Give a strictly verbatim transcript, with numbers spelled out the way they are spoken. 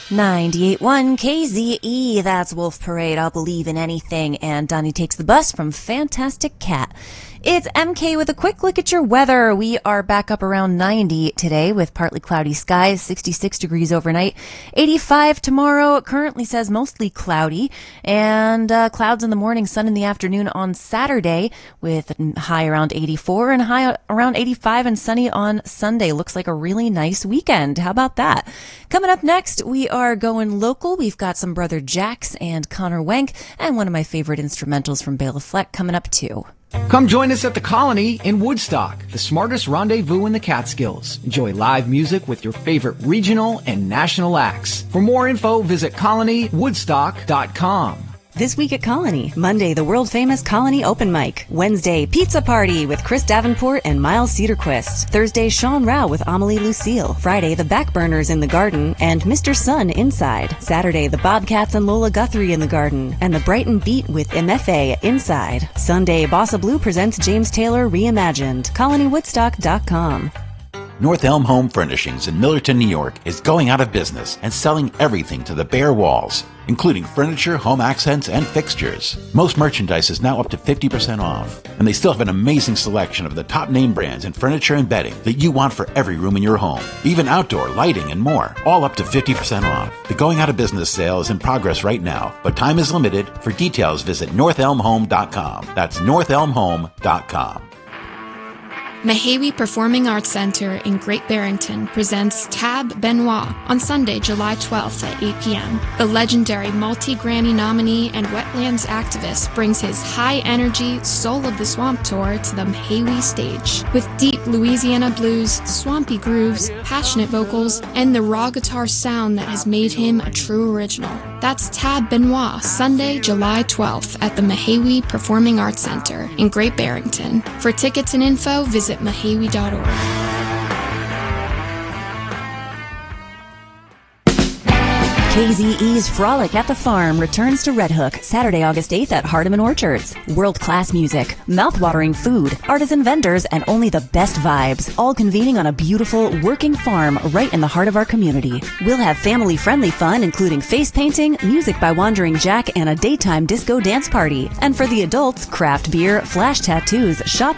ninety-eight point one K Z E, that's Wolf Parade, I'll Believe in Anything, and Donnie Takes the Bus from Fantastic Cat. It's M K with a quick look at your weather. We are back up around ninety today with partly cloudy skies, sixty-six degrees overnight, eighty-five tomorrow. It currently says mostly cloudy, and uh, clouds in the morning, sun in the afternoon on Saturday with high around eighty-four and high around eighty-five and sunny on Sunday. Looks like a really nice weekend. How about that? Coming up next, we are going local. We've got some Brother Jax and Connor Wenck, and one of my favorite instrumentals from Bela Fleck coming up too. Come join us at the Colony in Woodstock, the smartest rendezvous in the Catskills. Enjoy live music with your favorite regional and national acts. For more info, visit colony woodstock dot com. This week at Colony, Monday, the world-famous Colony Open Mic. Wednesday, Pizza Party with Chris Davenport and Miles Cedarquist. Thursday, Sean Rao with Amelie Lucille. Friday, the Backburners in the Garden and Mister Sun inside. Saturday, the Bobcats and Lola Guthrie in the Garden and the Brighton Beat with M F A inside. Sunday, Bossa Blue presents James Taylor Reimagined. colony woodstock dot com. North Elm Home Furnishings in Millerton, New York is going out of business and selling everything to the bare walls, including furniture, home accents, and fixtures. Most merchandise is now up to fifty percent off, and they still have an amazing selection of the top name brands in furniture and bedding that you want for every room in your home, even outdoor lighting and more, all up to fifty percent off. The going out of business sale is in progress right now, but time is limited. For details, visit north elm home dot com. That's north elm home dot com. Mehawi Performing Arts Center in Great Barrington presents Tab Benoit on Sunday, July twelfth at eight p.m. The legendary multi-Grammy nominee and wetlands activist brings his high-energy Soul of the Swamp tour to the Mehawi stage. With deep Louisiana blues, swampy grooves, passionate vocals, and the raw guitar sound that has made him a true original. That's Tab Benoit, Sunday, July twelfth at the Mehawi Performing Arts Center in Great Barrington. For tickets and info, visit mehawi dot org. K Z E's Frolic at the Farm returns to Red Hook Saturday, August eighth at Hardeman Orchards. World-class music, mouth-watering food, artisan vendors, and only the best vibes, all convening on a beautiful, working farm right in the heart of our community. We'll have family-friendly fun, including face painting, music by Wandering Jack, and a daytime disco dance party. And for the adults, craft beer, flash tattoos, shop